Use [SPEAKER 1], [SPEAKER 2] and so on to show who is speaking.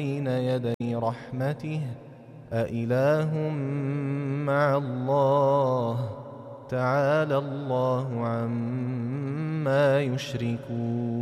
[SPEAKER 1] بين يدي رحمته أإله مع الله تعالى الله عما يشركون